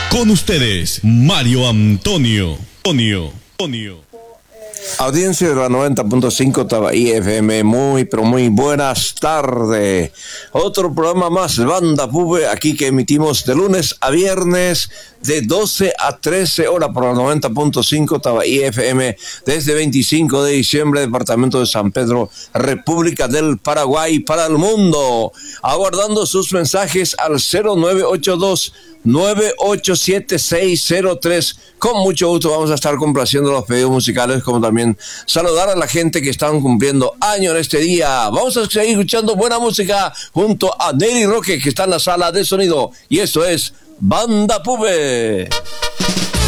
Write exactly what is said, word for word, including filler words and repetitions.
Con ustedes, Mario Antonio. Antonio. Antonio. Audiencia de la noventa punto cinco Tabaí F M, muy pero muy buenas tardes. Otro programa más, Banda Pube, aquí que emitimos de lunes a viernes de doce a trece horas por la noventa punto cinco Tabaí F M desde veinticinco de diciembre, departamento de San Pedro, República del Paraguay, para el mundo. Aguardando sus mensajes al cero nueve ocho dos nueve ocho siete seis cero tres. Con mucho gusto vamos a estar complaciendo los pedidos musicales, como también saludar a la gente que están cumpliendo año en este día. Vamos a seguir escuchando buena música junto a Nelly Roque, que está en la sala de sonido, y esto es Banda Pube.